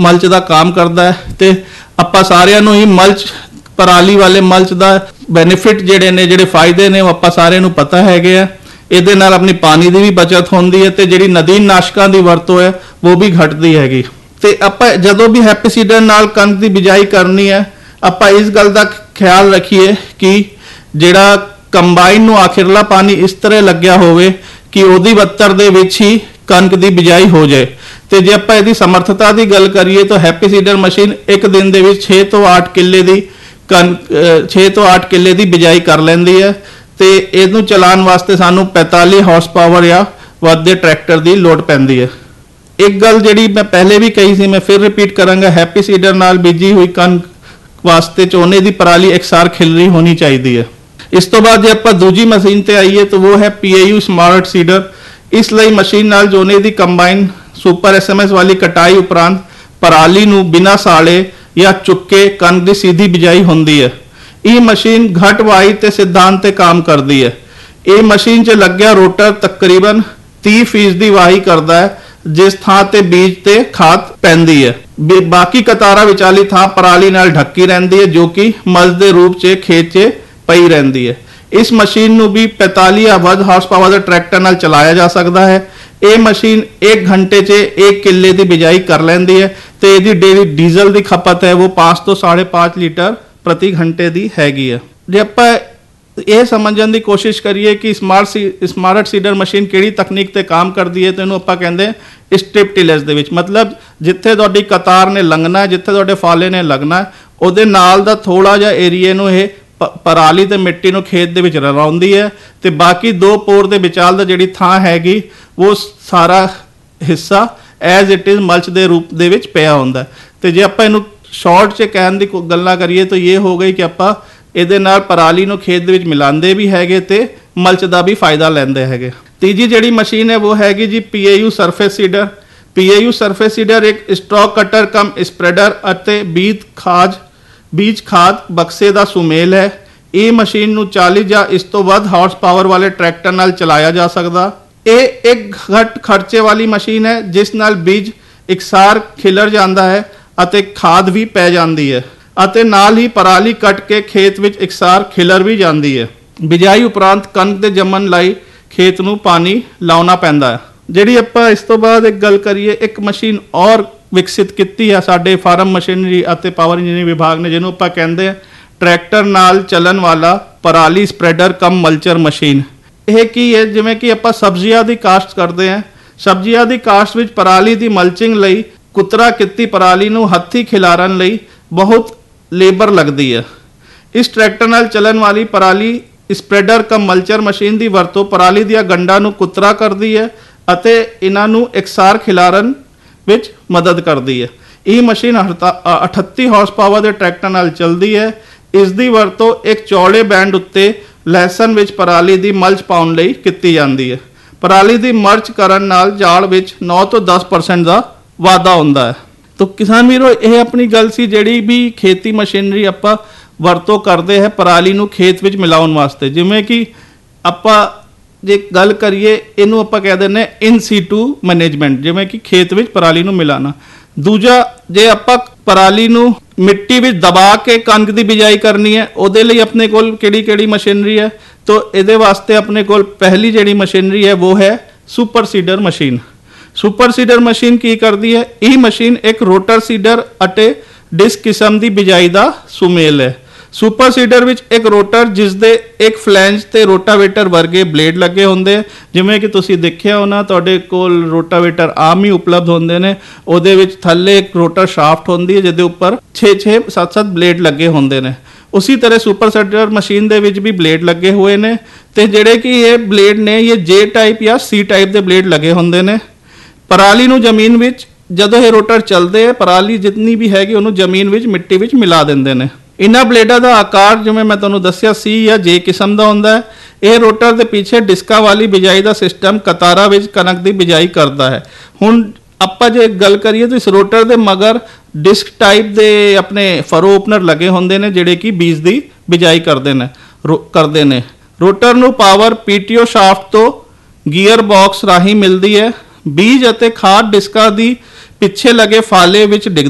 Mulch ਦਾ ਕੰਮ ਕਰਦਾ ਹੈ ਤੇ ਆਪਾਂ ਸਾਰਿਆਂ ਨੂੰ ਹੀ ਮਲਚ ਪਰਾਲੀ ਵਾਲੇ ਮਲਚ ਦਾ ਬੈਨੀਫਿਟ ਜਿਹੜੇ ਫਾਇਦੇ ਨੇ ਉਹ ਆਪਾਂ ਸਾਰਿਆਂ ਨੂੰ ਪਤਾ ਹੈਗੇ ਆ। ਇਹਦੇ ਨਾਲ ਆਪਣੀ ਪਾਣੀ ਦੀ ਵੀ ਬਚਤ ਹੁੰਦੀ ਹੈ ਤੇ ਜਿਹੜੀ ਨਦੀਨ ਨਾਸ਼ਕਾਂ ਦੀ ਵਰਤੋਂ ਹੈ ਉਹ ਵੀ ਘਟਦੀ ਹੈਗੀ। ਤੇ ਆਪਾਂ ਜਦੋਂ ਵੀ ਹੈਪੀ ਸੀਡਰ ਨਾਲ ਕਣਕ ਦੀ ਬਿਜਾਈ ਕਰਨੀ ਹੈ ਆਪਾਂ ਇਸ ਗੱਲ ਦਾ ਖਿਆਲ ਰੱਖੀਏ ਕਿ ਜਿਹੜਾ ਕੰਬਾਈਨ ਨੂੰ ਆਖਿਰਲਾ ਪਾਣੀ ਇਸ ਤਰ੍ਹਾਂ ਲੱਗਿਆ ਹੋਵੇ ਕਿ ਉਹਦੀ ਬੱਤਰ ਦੇ ਵਿੱਚ ਹੀ ਕਣਕ ਦੀ ਬਿਜਾਈ ਹੋ ਜਾਏ। ਤੇ ਜੇ ਆਪਾਂ ਇਹਦੀ ਸਮਰੱਥਤਾ ਦੀ ਗੱਲ ਕਰੀਏ ਤਾਂ ਹੈਪੀ ਸੀਡਰ ਮਸ਼ੀਨ ਇੱਕ ਦਿਨ ਦੇ ਵਿੱਚ 6 ਤੋਂ 8 ਕਿੱਲੇ ਦੀ ਬਿਜਾਈ ਕਰ ਲੈਂਦੀ ਹੈ ਤੇ ਇਹਨੂੰ ਚਲਾਉਣ ਵਾਸਤੇ ਸਾਨੂੰ 45 ਹਾਰਸ ਪਾਵਰ ਜਾਂ ਵੱਧ ਦੇ ਟਰੈਕਟਰ ਦੀ ਲੋੜ ਪੈਂਦੀ ਹੈ। ਇੱਕ ਗੱਲ ਜਿਹੜੀ ਮੈਂ ਪਹਿਲੇ ਵੀ ਕਹੀ ਸੀ, ਮੈਂ ਫਿਰ ਰਿਪੀਟ ਕਰਾਂਗਾ, ਹੈਪੀ ਸੀਡਰ ਨਾਲ ਬੀਜੀ ਹੋਈ ਕਣਕ ਵਾਸਤੇ ਝੋਨੇ ਦੀ ਪਰਾਲੀ ਇਕਸਾਰ ਖਿਲਰੀ ਹੋਣੀ ਚਾਹੀਦੀ ਹੈ। ਇਸ ਤੋਂ ਬਾਅਦ ਜੇ ਆਪਾਂ ਦੂਜੀ ਮਸ਼ੀਨ ਤੇ ਆਈਏ ਤਾਂ ਉਹ ਹੈ PAU ਸਮਾਰਟ ਸੀਡਰ। ਇਸ ਲਈ ਮਸ਼ੀਨ ਨਾਲ ਝੋਨੇ ਦੀ ਕੰਬਾਈਨ ਸੁਪਰ SMS ਵਾਲੀ ਕਟਾਈ ਉਪਰੰਤ ਪਰਾਲੀ ਨੂੰ ਬਿਨਾਂ ਸਾੜੇ ਜਾਂ ਚੁੱਕੇ ਕਣਕ ਦੀ ਸਿੱਧੀ ਬਿਜਾਈ ਹੁੰਦੀ ਹੈ। ਇਹ ਮਸ਼ੀਨ ਘੱਟ ਵਾਈ ਤੇ ਸਿਧਾਂਤ ਤੇ ਕੰਮ ਕਰਦੀ ਹੈ। ਇਹ ਮਸ਼ੀਨ 'ਚ ਲੱਗਿਆ ਰੋਟਰ ਤਕਰੀਬਨ 30% ਦੀ ਵਾਹੀ ਕਰਦਾ ਹੈ ਜਿਸ ਥਾਂ ਤੇ ਬੀਜ ਤੇ ਖਾਦ ਪੈਂਦੀ ਹੈ। ਬਾਕੀ ਕਤਾਰਾਂ ਵਿਚਾਲੀ ਥਾਂ ਪਰਾਲੀ ਨਾਲ ਢੱਕੀ ਰਹਿੰਦੀ ਹੈ ਜੋ ਕਿ ਮਲਚ ਦੇ ਰੂਪ 'ਚ ਖੇਤ 'ਚ ਪਈ ਰਹਿੰਦੀ ਹੈ। ਇਸ ਮਸ਼ੀਨ ਨੂੰ ਵੀ 45 ਜਾਂ ਵੱਧ ਹਾਰਸ ਪਾਵਰ ਦੇ ਟਰੈਕਟਰ ਨਾਲ ਚਲਾਇਆ ਜਾ ਸਕਦਾ ਹੈ। ਇਹ ਮਸ਼ੀਨ 1 ਘੰਟੇ 'ਚ 1 ਕਿੱਲੇ ਦੀ ਬਿਜਾਈ ਕਰ ਲੈਂਦੀ ਹੈ ਤੇ ਇਹਦੀ ਡੇਲੀ ਡੀਜ਼ਲ ਦੀ ਖਪਤ ਹੈ ਉਹ 5 ਤੋਂ 5.5 ਲੀਟਰ ਪ੍ਰਤੀ ਘੰਟੇ ਦੀ ਹੈਗੀ ਹੈ। ਜੇ ਆਪਾਂ ਇਹ ਸਮਝਣ ਦੀ ਕੋਸ਼ਿਸ਼ ਕਰੀਏ ਕਿ ਸਮਾਰਟ ਸੀਡਰ ਮਸ਼ੀਨ ਕਿਹੜੀ ਤਕਨੀਕ ਤੇ ਕੰਮ ਕਰਦੀ ਹੈ ਤਾਂ ਇਹਨੂੰ ਆਪਾਂ ਕਹਿੰਦੇ ਹਾਂ ਸਟ੍ਰਿਪ ਟਿਲੇਜ ਦੇ ਵਿੱਚ, ਮਤਲਬ ਜਿੱਥੇ ਤੁਹਾਡੀ ਕਤਾਰ ਨੇ ਲੰਘਣਾ, ਜਿੱਥੇ ਤੁਹਾਡੇ ਫਾਲੇ ਨੇ ਲੱਗਣਾ, ਉਹਦੇ ਨਾਲ ਦਾ ਥੋੜਾ ਜਿਹਾ ਏਰੀਏ ਨੂੰ ਇਹ ਪਰਾਲੀ ਤੇ ਮਿੱਟੀ ਨੂੰ ਖੇਤ ਦੇ ਵਿੱਚ ਰਲਾਉਂਦੀ ਹੈ ਤੇ ਬਾਕੀ 2 ਪੋਰ ਦੇ ਵਿਚਾਲ ਦਾ ਜਿਹੜੀ ਥਾਂ ਹੈਗੀ ਉਹ ਸਾਰਾ ਹਿੱਸਾ ਐਜ਼ ਇਟ ਇਜ਼ ਮਲਚ ਦੇ ਰੂਪ ਦੇ ਵਿੱਚ ਪਿਆ ਹੁੰਦਾ। ਤੇ ਜੇ ਆਪਾਂ ਇਹਨੂੰ ਸ਼ਾਰਟ 'ਚ ਕਹਿਣ ਦੀ ਗੱਲਾਂ ਕਰੀਏ ਤਾਂ ਇਹ ਹੋ ਗਈ ਕਿ ਆਪਾਂ ਇਹਦੇ ਨਾਲ ਪਰਾਲੀ ਨੂੰ ਖੇਤ ਦੇ ਵਿੱਚ ਮਿਲਾਉਂਦੇ ਵੀ ਹੈਗੇ ਤੇ ਮਲਚ ਦਾ ਵੀ ਫਾਇਦਾ ਲੈਂਦੇ ਹੈਗੇ। ਤੀਜੀ ਜਿਹੜੀ ਮਸ਼ੀਨ ਹੈ ਉਹ ਹੈਗੀ ਜੀ PAU surface seeder. PAU surface seeder ਇੱਕ ਸਟ੍ਰੋਕ ਕਟਰ ਕਮ ਸਪਰੈਡਰ ਅਤੇ ਬੀਜ ਖਾਦ ਬਕਸੇ ਦਾ ਸੁਮੇਲ ਹੈ। ਇਹ ਮਸ਼ੀਨ ਨੂੰ 40 ਜਾਂ ਇਸ ਤੋਂ ਵੱਧ ਹਾਰਸ ਪਾਵਰ ਵਾਲੇ ਟਰੈਕਟਰ ਨਾਲ ਚਲਾਇਆ ਜਾ ਸਕਦਾ। ਇਹ ਇੱਕ ਘੱਟ ਖਰਚੇ ਵਾਲੀ ਮਸ਼ੀਨ ਹੈ ਜਿਸ ਨਾਲ ਬੀਜ ਇਕਸਾਰ ਖਿਲਰ ਜਾਂਦਾ ਹੈ ਅਤੇ ਖਾਦ ਵੀ ਪੈ ਜਾਂਦੀ ਹੈ ਅਤੇ ਨਾਲ ਹੀ ਪਰਾਲੀ ਕੱਟ ਕੇ ਖੇਤ ਵਿੱਚ ਇਕਸਾਰ ਖਿਲਰ ਵੀ ਜਾਂਦੀ ਹੈ। ਬਿਜਾਈ ਉਪਰੰਤ ਕਣਕ ਦੇ ਜੰਮਣ ਲਈ ਖੇਤ ਨੂੰ ਪਾਣੀ ਲਾਉਣਾ ਪੈਂਦਾ ਹੈ। ਜਿਹੜੀ ਆਪਾਂ ਇਸ ਤੋਂ ਬਾਅਦ ਇੱਕ ਗੱਲ ਕਰੀਏ, ਇੱਕ ਮਸ਼ੀਨ ਔਰ ਵਿਕਸਿਤ ਕੀਤੀ ਹੈ ਸਾਡੇ ਫਾਰਮ ਮਸ਼ੀਨਰੀ ਅਤੇ ਪਾਵਰ ਇੰਜੀਨੀਅਰਿੰਗ ਵਿਭਾਗ ਨੇ, ਜਿਹਨੂੰ ਆਪਾਂ ਕਹਿੰਦੇ ਆ ਟਰੈਕਟਰ ਨਾਲ ਚੱਲਣ ਵਾਲਾ ਪਰਾਲੀ ਸਪਰੈਡਰ ਕਮ ਮਲਚਰ ਮਸ਼ੀਨ। ਇਹ ਕੀ ਹੈ, ਜਿਵੇਂ ਕਿ ਆਪਾਂ ਸਬਜ਼ੀਆਂ ਦੀ ਕਾਸ਼ਤ ਕਰਦੇ ਹਾਂ, ਸਬਜ਼ੀਆਂ ਦੀ ਕਾਸ਼ਤ ਵਿੱਚ ਪਰਾਲੀ ਦੀ ਮਲਚਿੰਗ ਲਈ ਕੁਤਰਾ ਕੀਤੀ ਪਰਾਲੀ ਨੂੰ ਹੱਥੀਂ ਖਿਲਾਰਨ ਲਈ ਬਹੁਤ ਲੇਬਰ ਲੱਗਦੀ ਹੈ। ਇਸ ਟਰੈਕਟਰ ਨਾਲ ਚੱਲਣ ਵਾਲੀ ਪਰਾਲੀ ਸਪਰੈਡਰ ਕਮ ਮਲਚਰ ਮਸ਼ੀਨ ਦੀ ਵਰਤੋਂ ਪਰਾਲੀ ਦੀਆਂ ਗੰਢਾਂ ਨੂੰ ਕੁਤਰਾ ਕਰਦੀ ਹੈ ਅਤੇ ਇਹਨਾਂ ਨੂੰ ਇਕਸਾਰ ਖਿਲਾਰਨ ਵਿੱਚ ਮਦਦ ਕਰਦੀ ਹੈ। ਇਹ ਮਸ਼ੀਨ 38 ਹਾਰਸ ਪਾਵਰ ਦੇ ਟਰੈਕਟਰ ਨਾਲ ਚੱਲਦੀ ਹੈ। ਇਸ ਦੀ ਵਰਤੋਂ ਇੱਕ ਚੌੜੇ ਬੈਂਡ ਉੱਤੇ ਲਹਿਸਨ ਵਿੱਚ ਪਰਾਲੀ ਦੀ ਮਲਚ ਪਾਉਣ ਲਈ ਕੀਤੀ ਜਾਂਦੀ ਹੈ। ਪਰਾਲੀ ਦੀ ਮਰਚ ਕਰਨ ਨਾਲ ਜਾਲ ਵਿੱਚ 9 ਤੋਂ 10% ਦਾ ਵਾਧਾ ਹੁੰਦਾ ਹੈ। ਤਾਂ ਕਿਸਾਨ ਵੀਰੋ, ਇਹ ਆਪਣੀ ਗੱਲ ਸੀ ਜਿਹੜੀ ਵੀ ਖੇਤੀ ਮਸ਼ੀਨਰੀ ਆਪਾਂ ਵਰਤੋਂ ਕਰਦੇ ਹੈ ਪਰਾਲੀ ਨੂੰ ਖੇਤ ਵਿੱਚ ਮਿਲਾਉਣ ਵਾਸਤੇ। ਜਿਵੇਂ ਕਿ ਆਪਾਂ ਜੇ ਗੱਲ ਕਰੀਏ, ਇਹਨੂੰ ਆਪਾਂ ਕਹਿ ਦਿੰਦੇ ਇਨ ਸੀਟੂ ਮੈਨੇਜਮੈਂਟ, ਜਿਵੇਂ ਕਿ ਖੇਤ ਵਿੱਚ ਪਰਾਲੀ ਨੂੰ ਮਿਲਾਣਾ। ਦੂਜਾ, ਜੇ ਆਪਾਂ ਪਰਾਲੀ ਨੂੰ ਮਿੱਟੀ ਵਿੱਚ ਦਬਾ ਕੇ ਕਣਕ ਦੀ ਬਿਜਾਈ ਕਰਨੀ ਹੈ, ਉਹਦੇ ਲਈ ਆਪਣੇ ਕੋਲ ਕਿਹੜੀ ਮਸ਼ੀਨਰੀ ਹੈ? ਤਾਂ ਇਹਦੇ ਵਾਸਤੇ ਆਪਣੇ ਕੋਲ ਪਹਿਲੀ ਜਿਹੜੀ ਮਸ਼ੀਨਰੀ ਹੈ ਉਹ ਹੈ super seeder machine. Super seeder machine ਕੀ ਕਰਦੀ ਹੈ? ਇਹ ਮਸ਼ੀਨ ਇੱਕ ਰੋਟਰ ਸੀਡਰ ਅਤੇ ਡਿਸਕ ਕਿਸਮ ਦੀ ਬਿਜਾਈ ਦਾ ਸੁਮੇਲ ਹੈ। ਸੁਪਰ ਸੀਡਰ ਵਿੱਚ ਇੱਕ ਰੋਟਰ ਜਿਸ ਦੇ ਇੱਕ ਫਲੈਂਜ ਤੇ ਰੋਟਾਵੇਟਰ ਵਰਗੇ ਬਲੇਡ ਲੱਗੇ ਹੁੰਦੇ, ਜਿਵੇਂ ਕਿ ਤੁਸੀਂ ਦੇਖਿਆ ਹੋਣਾ ਤੁਹਾਡੇ ਕੋਲ ਰੋਟਾਵੇਟਰ ਆਮ ਹੀ ਉਪਲਬਧ ਹੁੰਦੇ ਨੇ। ਉਹਦੇ ਵਿੱਚ ਥੱਲੇ ਇੱਕ ਰੋਟਰ ਸ਼ਾਫਟ ਹੁੰਦੀ ਹੈ ਜਿਹਦੇ ਉੱਪਰ 6-7 ਬਲੇਡ ਲੱਗੇ ਹੁੰਦੇ ਨੇ। ਉਸੇ ਤਰ੍ਹਾਂ ਸੁਪਰ ਸੀਡਰ ਮਸ਼ੀਨ ਦੇ ਵਿੱਚ ਵੀ ਬਲੇਡ ਲੱਗੇ ਹੋਏ ਨੇ ਤੇ ਜਿਹੜੇ ਕਿ ਇਹ ਬਲੇਡ ਨੇ ਇਹ J ਟਾਈਪ ਜਾਂ C ਟਾਈਪ ਦੇ ਬਲੇਡ ਲੱਗੇ ਹੁੰਦੇ ਨੇ। ਪਰਾਲੀ ਨੂੰ ਜ਼ਮੀਨ ਵਿੱਚ ਜਦੋਂ ਇਹ ਰੋਟਰ ਚੱਲਦੇ ਹੈ, ਪਰਾਲੀ ਜਿੰਨੀ ਵੀ ਹੈਗੀ ਉਹਨੂੰ ਜ਼ਮੀਨ ਵਿੱਚ ਮਿੱਟੀ ਵਿੱਚ ਮਿਲਾ ਦਿੰਦੇ ਨੇ। ਇਹਨਾਂ ਬਲੇਡਾਂ ਦਾ ਆਕਾਰ ਜਿਵੇਂ ਮੈਂ ਤੁਹਾਨੂੰ ਦੱਸਿਆ C ਜਾਂ J ਕਿਸਮ ਦਾ ਹੁੰਦਾ ਹੈ। ਇਹ ਰੋਟਰ ਦੇ ਪਿੱਛੇ ਡਿਸਕਾਂ ਵਾਲੀ ਬਿਜਾਈ ਦਾ ਸਿਸਟਮ ਕਤਾਰਾਂ ਵਿੱਚ ਕਣਕ ਦੀ ਬਿਜਾਈ ਕਰਦਾ ਹੈ। ਹੁਣ ਆਪਾਂ ਜੇ ਗੱਲ ਕਰੀਏ ਤਾਂ ਇਸ ਰੋਟਰ ਦੇ ਮਗਰ ਡਿਸਕ ਟਾਈਪ ਦੇ ਆਪਣੇ ਫਰੋ ਓਪਨਰ ਲੱਗੇ ਹੁੰਦੇ ਨੇ ਜਿਹੜੇ ਕਿ ਬੀਜ ਦੀ ਬਿਜਾਈ ਕਰਦੇ ਨੇ। ਰੋਟਰ ਨੂੰ ਪਾਵਰ PTO ਸ਼ਾਫਟ ਤੋਂ ਗੀਅਰ ਬਾਕਸ ਰਾਹੀਂ ਮਿਲਦੀ ਹੈ। ਬੀਜ ਅਤੇ ਖਾਦ ਡਿਸਕਾਂ ਦੀ ਪਿੱਛੇ ਲੱਗੇ ਫਾਲੇ ਵਿੱਚ